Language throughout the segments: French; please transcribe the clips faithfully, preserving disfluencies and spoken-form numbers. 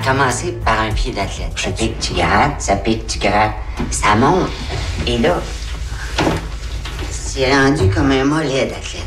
commencé par un pied d'athlète. Ça pique, tu grattes, ça pique, tu grattes. Ça monte. Et là, c'est rendu comme un mollet d'athlète.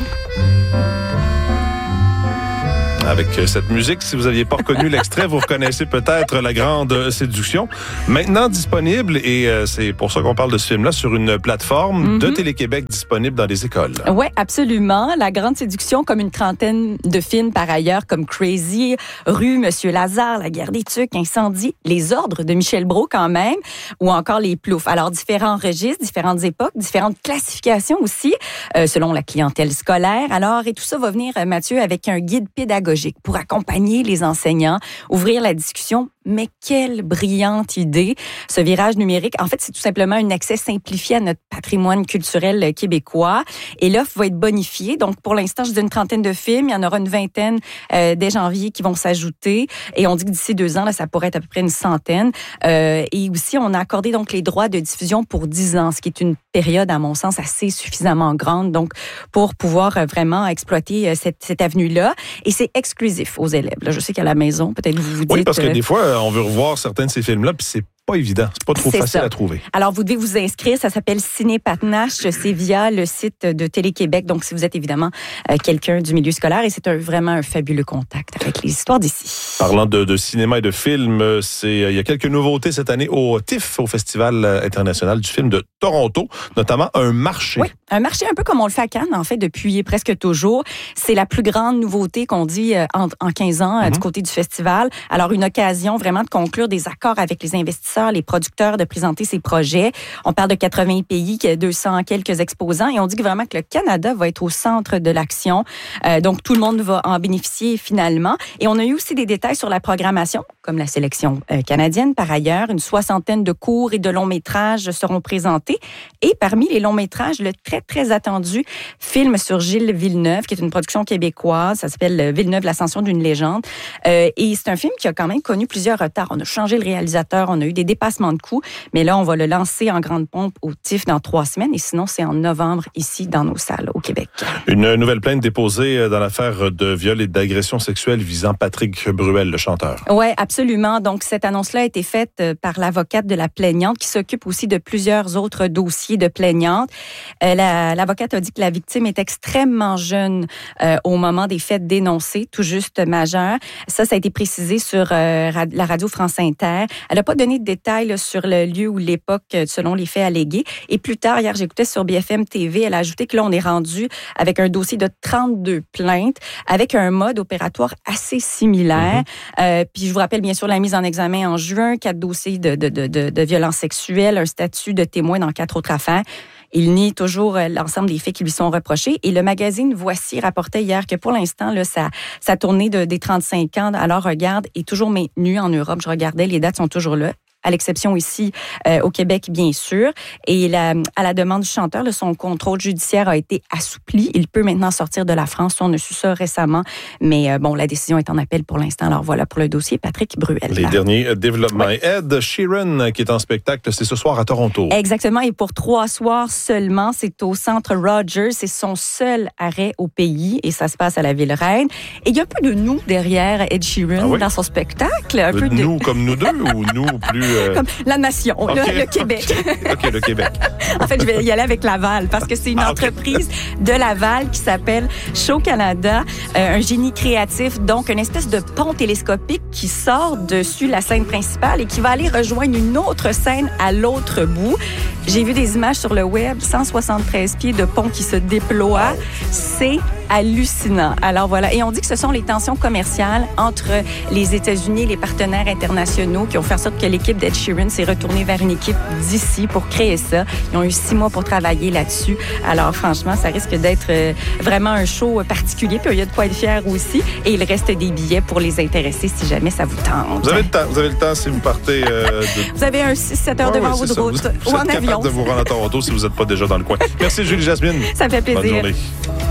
Avec cette musique, si vous n'aviez pas reconnu l'extrait, vous reconnaissez peut-être La Grande Séduction. Maintenant disponible, et euh, c'est pour ça qu'on parle de ce film-là, sur une plateforme mm-hmm. de Télé-Québec disponible dans les écoles. Oui, absolument. La Grande Séduction, comme une trentaine de films par ailleurs, comme Crazy, Rue, Monsieur Lazare, La Guerre des Tucs, Incendie, Les Ordres de Michel Brault quand même, ou encore Les Ploufs. Alors, différents registres, différentes époques, différentes classifications aussi, euh, selon la clientèle scolaire. Alors, et tout ça va venir, Mathieu, avec un guide pédagogique pour accompagner les enseignants, ouvrir la discussion. Mais quelle brillante idée! Ce virage numérique, en fait, c'est tout simplement un accès simplifié à notre patrimoine culturel québécois. Et l'offre va être bonifiée. Donc, pour l'instant, je dis une trentaine de films. Il y en aura une vingtaine euh, dès janvier qui vont s'ajouter. Et on dit que d'ici deux ans, là, ça pourrait être à peu près une centaine. Euh, et aussi, on a accordé donc les droits de diffusion pour dix ans, ce qui est une période, à mon sens, assez suffisamment grande. Donc, pour pouvoir vraiment exploiter cette, cette avenue-là. Et c'est exclusif aux élèves. Là, je sais qu'à la maison, peut-être vous vous dites... Oui, parce que des fois, on veut revoir certains de ces films-là, puis c'est pas évident. C'est pas trop c'est facile ça. à trouver. Alors, vous devez vous inscrire. Ça s'appelle Ciné Patnache. C'est via le site de Télé-Québec. Donc, si vous êtes évidemment euh, quelqu'un du milieu scolaire, et c'est un, vraiment un fabuleux contact avec les histoires d'ici. Parlant de, de cinéma et de films, c'est, il y a quelques nouveautés cette année au T I F, au Festival international du film de Toronto, notamment un marché. Oui, un marché un peu comme on le fait à Cannes, en fait, depuis presque toujours. C'est la plus grande nouveauté qu'on dit euh, en, en quinze ans euh, mm-hmm. du côté du festival. Alors, une occasion vraiment de conclure des accords avec les investisseurs, les producteurs, de présenter ses projets. On parle de quatre-vingts pays, deux cents quelques exposants, et on dit que vraiment que le Canada va être au centre de l'action. Euh, donc, tout le monde va en bénéficier finalement. Et on a eu aussi des détails sur la programmation, comme la sélection euh, canadienne par ailleurs. Une soixantaine de courts et de longs métrages seront présentés. Et parmi les longs métrages, le très, très attendu film sur Gilles Villeneuve, qui est une production québécoise. Ça s'appelle Villeneuve, l'ascension d'une légende. Euh, et c'est un film qui a quand même connu plusieurs retards. On a changé le réalisateur, on a eu des dépassements de coûts, mais là, on va le lancer en grande pompe au T I F dans trois semaines, et sinon, c'est en novembre ici dans nos salles au Québec. Une nouvelle plainte déposée dans l'affaire de viol et d'agression sexuelle visant Patrick Bruel, le chanteur. Oui, absolument. Donc, cette annonce-là a été faite par l'avocate de la plaignante, qui s'occupe aussi de plusieurs autres dossiers de plaignante. Euh, la, l'avocate a dit que la victime est extrêmement jeune euh, au moment des faits dénoncés, tout juste majeure. Ça, ça a été précisé sur euh, la radio France Inter. Elle n'a pas donné de détails là, sur le lieu ou l'époque selon les faits allégués. Et plus tard, hier, j'écoutais sur B F M T V, elle a ajouté que là, on est rendu avec un dossier de trente-deux plaintes, avec un mode opératoire assez similaire. Mm-hmm. Euh, puis je vous rappelle bien sûr la mise en examen en juin, quatre dossiers de, de, de, de, de violences sexuelles, un statut de témoin dans quatre autres affaires. Il nie toujours l'ensemble des faits qui lui sont reprochés. Et le magazine Voici rapportait hier que pour l'instant, là, sa, sa tournée de, des trente-cinq ans, alors regarde, est toujours maintenue en Europe. Je regardais, les dates sont toujours là, à l'exception ici euh, au Québec, bien sûr. Et la, à la demande du chanteur, là, son contrôle judiciaire a été assoupli. Il peut maintenant sortir de la France. On a su ça récemment. Mais euh, bon, la décision est en appel pour l'instant. Alors voilà pour le dossier Patrick Bruel. Les là. derniers développements. Oui. Ed Sheeran, qui est en spectacle, c'est ce soir à Toronto. Exactement. Et pour trois soirs seulement, c'est au Centre Rogers. C'est son seul arrêt au pays. Et ça se passe à la Ville-Reine. Et il y a un peu de nous derrière Ed Sheeran ah oui? dans son spectacle. Un de peu de nous comme nous deux ou nous plus... Euh... Comme la nation, okay. le, le Québec. OK, le Québec. En fait, je vais y aller avec Laval parce que c'est une ah, entreprise okay. de Laval qui s'appelle Show Canada, euh, un génie créatif, donc une espèce de pont télescopique qui sort dessus la scène principale et qui va aller rejoindre une autre scène à l'autre bout. J'ai vu des images sur le web, cent soixante-treize pieds de pont qui se déploient. Wow. C'est hallucinant. Alors voilà, et on dit que ce sont les tensions commerciales entre les États-Unis et les partenaires internationaux qui ont fait en sorte que l'équipe d'Ed Sheeran s'est retournée vers une équipe d'ici pour créer ça. Ils ont eu six mois pour travailler là-dessus. Alors franchement, ça risque d'être vraiment un show particulier. Puis il y a de quoi être fier aussi. Et il reste des billets pour les intéresser si jamais ça vous tente. Vous avez le temps, vous avez le temps si vous partez... Euh, de... Vous avez un six sept heures ouais, devant ouais, vous de route vous, ou vous en êtes avion. capable de vous rendre à Toronto si vous n'êtes pas déjà dans le coin. Merci Julie Jasmine. Ça me fait plaisir. Bonne journée.